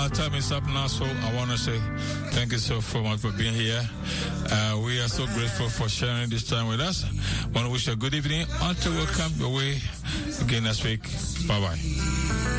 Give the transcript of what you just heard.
our time is up now, so I want to say thank you so much for being here. We are so grateful for sharing this time with us. I want to wish you a good evening until we come your way again next week. Bye-bye.